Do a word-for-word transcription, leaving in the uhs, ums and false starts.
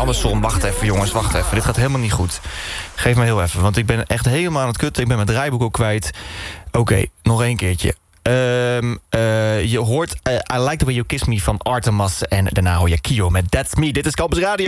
Amazon, wacht even jongens, wacht even. Dit gaat helemaal niet goed. Geef me heel even, want ik ben echt helemaal aan het kutten. Ik ben mijn draaiboek ook kwijt. Oké, okay, nog één keertje. Um, uh, je hoort uh, I Like The Way You Kiss Me van Artemas. En daarna hoor je Kio met That's Me. Dit is Campus Radio.